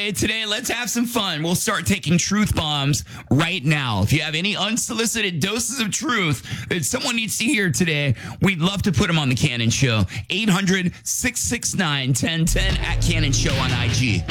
Wednesday today. Let's have some fun. We'll start taking truth bombs right now. If you have any unsolicited doses of truth that someone needs to hear today, we'd love to put them on the Cannon Show. 800-669-1010 at Cannon Show on IG.